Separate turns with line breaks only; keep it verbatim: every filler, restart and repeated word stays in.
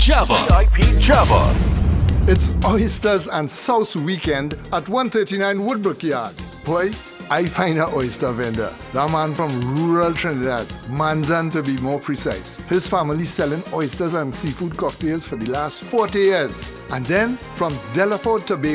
Java.
V I P Java.
It's Oysters and Sauce weekend at one thirty-nine Woodbrook Yard. Boy, I find an oyster vendor. That man from rural Trinidad, Manzan to be more precise. His family selling oysters and seafood cocktails for the last forty years. And then from Delaford, Tobago,